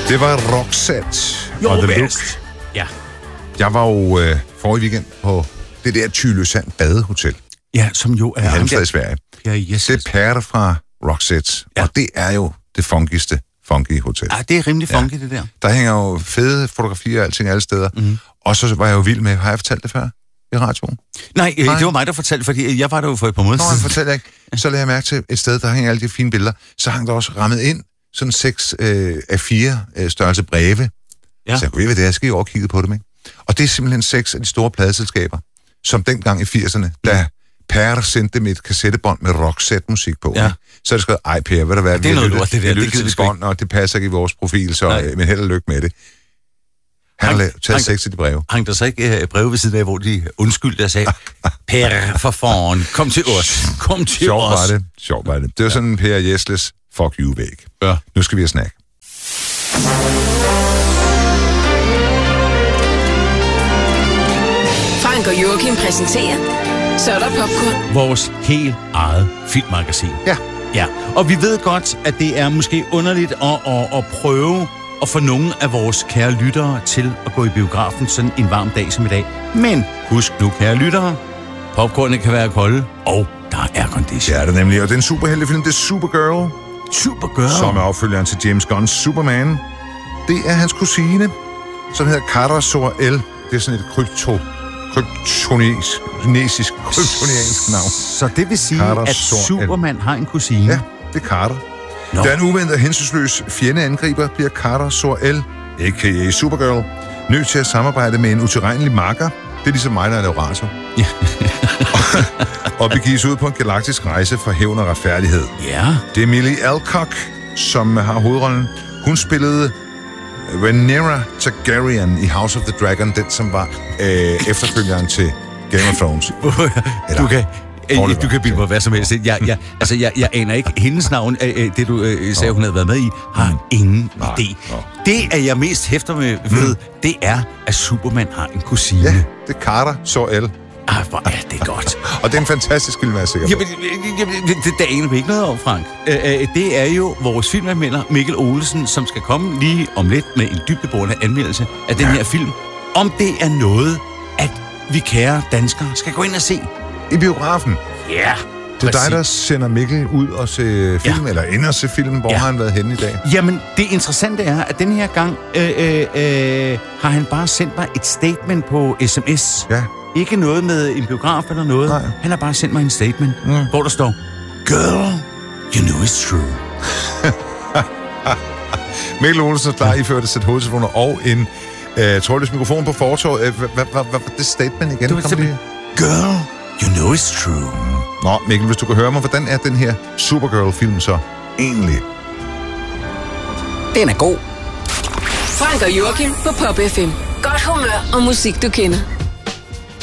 Det var Roxette og The Look. Ja. Jeg var jo forrige weekend på det der Tyløsand Badehotel. Ja, som jo er... I Halmstad i Sverige. Ja, yes. Det er pærter fra Roxette, og det er jo det funkigste funky hotel. Ja, det er rimelig funky, det der. Der hænger jo fede fotografier og alting alle steder. Mm. Og så var jeg jo vild med, har jeg fortalt det før i radioen? Nej, det var mig, der fortalte, fordi jeg var der jo for et par måneder siden. Nå, jeg fortalte ikke. Så lagde jeg mærke til et sted, der hænger alle de fine billeder. Så hang der også rammet ind sådan 6 af 4 størrelse breve. Ja. Så jeg kunne ved det, jeg skal jo over kigge på dem, ikke? Og det er simpelthen 6 af de store pladeselskaber, som dengang i 80'erne, da Per sendte dem et kassettebånd med Roxette-musik på. Ja. Så er det skrevet, ej Per, hvad der være? Det er noget lort, det der. Det gider vi bånd, og det passer ikke i vores profil, så men held og lykke med det. Han har taget 6 af de breve. Hang der så ikke breve ved siden af, hvor de undskyldte og sagde, Per, for foran, kom til os, kom til os. Sjovt var det. Det var sådan en Per Jesles fuck you-væg. Ja. Nu skal vi have snack. Frank og Joachim præsenterer Så er der popcorn. Vores helt eget filmmagasin. Ja. Ja, og vi ved godt, at det er måske underligt at prøve at få nogle af vores kære lyttere til at gå i biografen sådan en varm dag som i dag. Men husk nu, kære lyttere, popcornet kan være kolde, og der er aircondition. Ja, det er nemlig. Og den superheltefilm, det er Supergirl. Supergirl? Som er opfølgeren til James Gunn's Superman. Det er hans kusine, som hedder Kara Zor-El. Det er sådan et kryptoniansk navn. Så det vil sige, at Superman har en kusine? Ja, det er Carter. Da en uventet hensynsløs fjende bliver Kara Zor-El, a.k.a. Supergirl, nødt til at samarbejde med en utilregnelig makker. Det er ligesom mig, der er laborator. Ja. Og begives ud på en galaktisk rejse for hævn og retfærdighed. Ja. Det er Millie Alcock, som har hovedrollen. Hun spillede Rhaenyra Targaryen i House of the Dragon, den som var efterfølgeren til Game of Thrones. Du kan bilde på hvad som helst. Jeg aner ikke hendes navn. Det du sagde, hun havde været med i, har ingen idé. Det, at jeg mest hæfter med ved, det er, at Superman har en kusine. Ja, det er Carter Zor-El. Hvor er det godt. Og det er en fantastisk film, jeg er sikker på. Det aner vi ikke noget om, Frank. Det er jo vores filmanmelder, Mikkel Olsen, som skal komme lige om lidt med en dybdeborende anmeldelse af den her film. Om det er noget, at vi kære danskere skal gå ind og se. I biografen? Ja, det er dig, der sender Mikkel ud og se film, eller ind og se film. Hvor har han været henne i dag? Jamen, det interessante er, at den her gang har han bare sendt mig et statement på sms. Ja. Ikke noget med en biograf eller noget. Nej. Han har bare sendt mig en statement, hvor der står, Girl, you know it's true. Mikkel Olsen er klar, iført et sæt hovedtelefoner og en trådløs mikrofon på fortovet. Hvad var det statement igen? Det var simpelthen, Girl, you know it's true. Nå, Mikkel, hvis du kan høre mig, hvordan er den her Supergirl-film så egentlig? Den er god. Frank og Joachim på Pop FM. Godt humør og musik, du kender.